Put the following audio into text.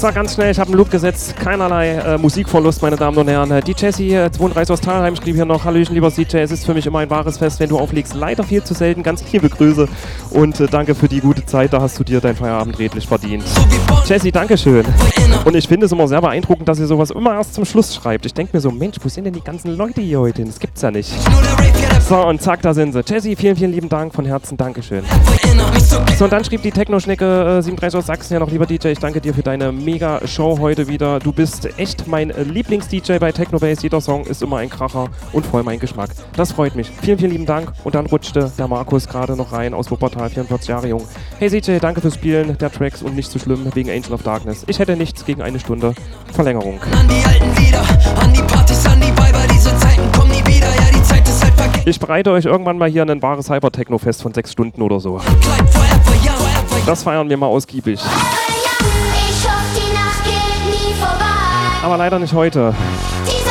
So, ganz schnell, ich habe einen Loop gesetzt. Keinerlei Musikverlust, meine Damen und Herren. Die Jessie, 32 aus Thalheim, schrieb hier noch: Hallöchen, lieber DJ, es ist für mich immer ein wahres Fest, wenn du auflegst. Leider viel zu selten. Ganz liebe Grüße und danke für die gute Zeit. Da hast du dir dein Feierabend redlich verdient. Jessie, dankeschön. Und ich finde es immer sehr beeindruckend, dass ihr sowas immer erst zum Schluss schreibt. Ich denke mir so, Mensch, wo sind denn die ganzen Leute hier heute hin? Das gibt's ja nicht. So, und zack, da sind sie. Jessie, vielen, vielen lieben Dank von Herzen. Dankeschön. So, und dann schrieb die Techno-Schnecke 37 aus Sachsen ja noch: Lieber DJ, ich danke dir für deine Mega-Show heute wieder. Du bist echt mein Lieblings-DJ bei Technobase. Jeder Song ist immer ein Kracher und voll mein Geschmack. Das freut mich. Vielen, vielen lieben Dank. Und dann rutschte der Markus gerade noch rein aus Wuppertal, 44 Jahre jung. Hey CJ, danke fürs Spielen der Tracks und nicht zu schlimm wegen Angel of Darkness. Ich hätte nichts gegen eine Stunde Verlängerung. An die alten Lieder, an die Partys, an die Weiber, diese Zeiten kommen nie wieder, ja, die Zeit ist halt vergessen. Ich bereite euch irgendwann mal hier ein wahres Hyper-Techno-Fest von 6 Stunden oder so. Das feiern wir mal ausgiebig. Ich hoffe, die Nacht geht nie vorbei. Aber leider nicht heute. Dieser